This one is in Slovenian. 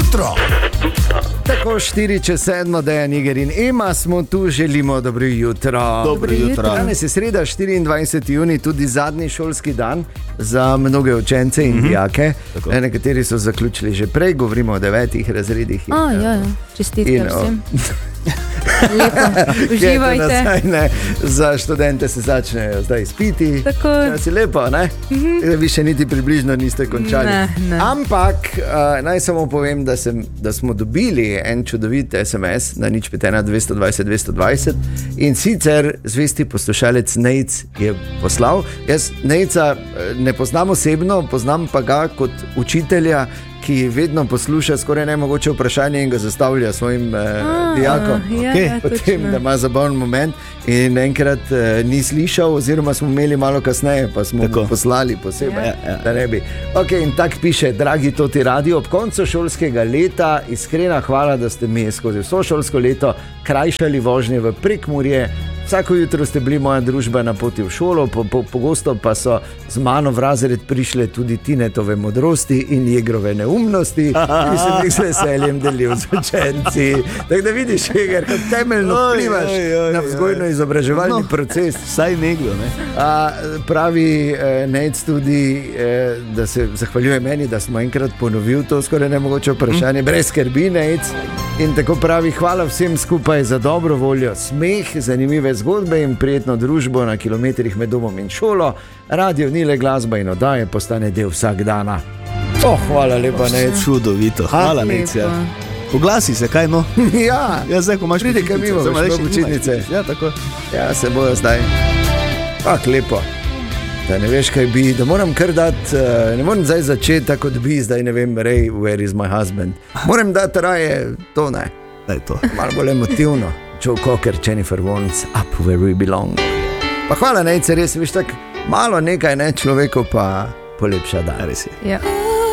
jutro. Tako 4:07, Dejan Niger in Ema smo tu, želimo dobro jutro. Dobro jutro. Danes je sreda, 24. junij, tudi zadnji šolski dan za mnoge učence in dijake. Nekateri so zaključili že prej, govorimo o 9 razredih. Ja, čestitke vsem. Lepo, uživajte. Za študente se začnejo zdaj izpiti. Si lepo, ne? Vi še niti približno niste končali. Ne. Ampak naj samo povem, da smo dobili en čudovit SMS na 051 220 220 in sicer zvesti poslušalec Nejc je poslal. Jaz Nejca ne poznam osebno, poznam pa ga kot učitelja, ki vedno posluša skoraj nemogoče vprašanje in ga zastavlja svojim dijakom. Potem, da ima zabaven moment in enkrat ni slišal, oziroma smo imeli malo kasneje, pa smo mu poslali posebej, da ne bi. In tak piše: dragi Toti Radio, ob koncu šolskega leta iskrena hvala, da ste mi skozi vso šolsko leto krajšali vožnje v Prekmurje. Vsako jutro ste bili moja družba na poti v šolo, pogosto pa so z mano v razred prišle tudi Tinetove modrosti in Jegrove neumnosti, ki sem jih z veseljem delil z učenci. Tako da vidiš, Jeger, kot temeljno vplivaš na vzgojno-izobraževalni proces. Saj nekdo, ne? Pravi Nejc tudi, da se zahvaljuje meni, da smo enkrat ponovil to skoraj nemogoče vprašanje, brez skrbi, Nejc. In tako pravi: hvala vsem skupaj za dobro voljo, smeh, zanimive zgodbe in prijetno družbo na kilometrih med domom in šolo. Radio ni le glasba in oddaje, postane del vsak dana. Hvala lepa, Nejc. Čudovito, hvala, Nejc. Poglasi se, kaj no? Ja, zdaj, ko imaš pridi, kaj mimo, veš počitnice. Ja, tako. Ja, se bojo zdaj. Lepo. Da ne veš, kaj bi, da moram kar dati, ne moram zdaj začeti tako, da bi zdaj, ne vem, Ray, where is my husband. Moram dati raje to, ne. Daj to. Malo bolj emotivno. Joe Cocker, Jennifer Warnes, Up Where We Belong. Hvala, Nejce, res, veš, tako malo nekaj, ne, človeku pa polepša dan. Res je. Ja.